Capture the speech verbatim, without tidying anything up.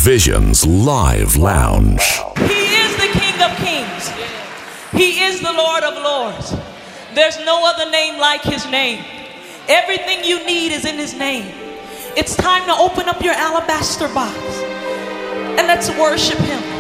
Visions Live Lounge. He is the King of Kings. He is the Lord of Lords. There's no other name like his name. Everything you need is in his name. It's time to open up your alabaster box and let's worship him.